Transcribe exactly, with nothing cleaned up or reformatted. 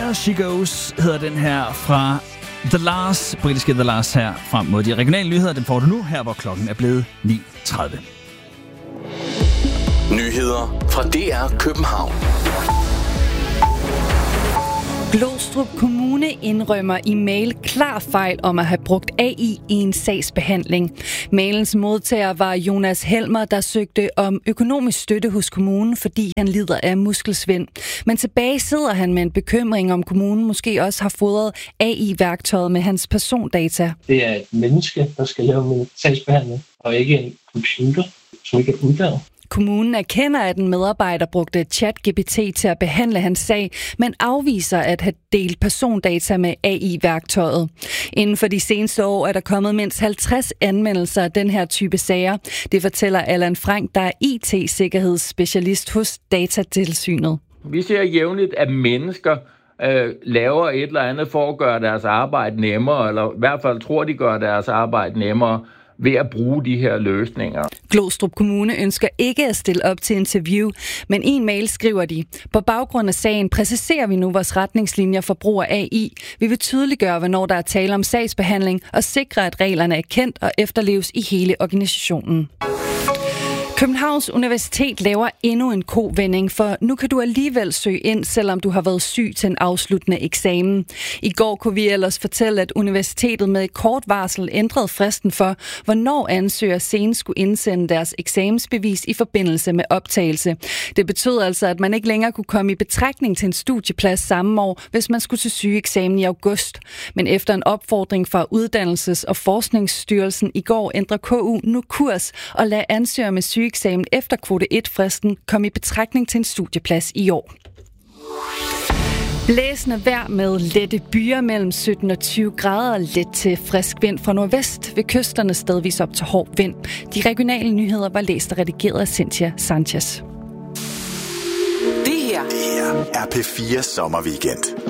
There She Goes hedder den her fra The Lars, britiske The Lars her frem mod de regionale nyheder. Den får du nu her, hvor klokken er blevet ni tredive. Nyheder fra D R København. Glostrup Kommune indrømmer i mail klar fejl om at have brugt A I i en sagsbehandling. Mailens modtager var Jonas Helmer, der søgte om økonomisk støtte hos kommunen, fordi han lider af muskelsvind. Men tilbage sidder han med en bekymring om kommunen måske også har fodret A I-værktøjet med hans persondata. Det er et menneske, der skal lave en sagsbehandling, og ikke en computer, som ikke er uddannet. Kommunen erkender, at en medarbejder brugte ChatGPT til at behandle hans sag, men afviser at have delt persondata med A I-værktøjet. Inden for de seneste år er der kommet mindst halvtreds anmeldelser af den her type sager. Det fortæller Allan Frank, der er I T-sikkerhedsspecialist hos Datatilsynet. Vi ser jævnligt, at mennesker øh, laver et eller andet for at gøre deres arbejde nemmere, eller i hvert fald tror, de gør deres arbejde nemmere, ved at bruge de her løsninger. Glostrup Kommune ønsker ikke at stille op til interview, men i en mail skriver de: på baggrund af sagen præciserer vi nu vores retningslinjer for brug af A I. Vi vil tydeliggøre, hvornår der er tale om sagsbehandling, og sikre, at reglerne er kendt og efterleves i hele organisationen. Københavns Universitet laver endnu en kovending, for nu kan du alligevel søge ind, selvom du har været syg til en afsluttende eksamen. I går kunne vi ellers fortælle, at universitetet med et kort varsel ændrede fristen for, hvornår ansøgere senest skulle indsende deres eksamensbevis i forbindelse med optagelse. Det betød altså, at man ikke længere kunne komme i betragtning til en studieplads samme år, hvis man skulle til sygeeksamen i august. Men efter en opfordring fra Uddannelses- og Forskningsstyrelsen i går ændrer K U nu kurs og lader ansøgere med syge eksamen efter kvote et-fristen kom i betragtning til en studieplads i år. Blæsende vejr med lette byer mellem sytten og tyve grader og let til frisk vind fra nordvest, ved kysterne stedvis op til hård vind. De regionale nyheder var læst og redigeret af Cynthia Sanchez. Det her, det her er P fire sommerweekend.